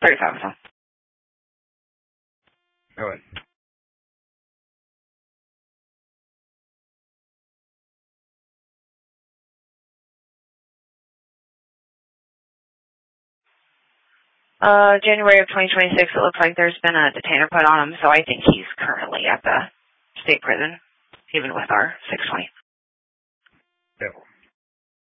35 of them. Go ahead. January of 2026, it looks like there's been a detainer put on him, so I think he's currently at the state prison, even with our 620. Yeah.